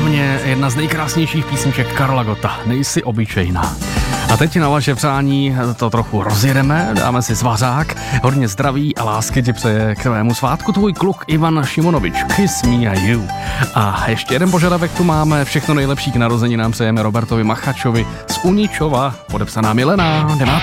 mě jedna z nejkrásnějších písniček Karla Gotta, Nejsi obyčejná. A teď na vaše přání to trochu rozjedeme, dáme si svařák, hodně zdraví a lásky ti přeje k tvému svátku tvůj kluk Ivan Šimonovič, Kiss Me a You. A ještě jeden požadavek tu máme, všechno nejlepší k narozeninám přejeme Robertovi Machačovi z Uničova, podepsaná Milena, jdeme na to.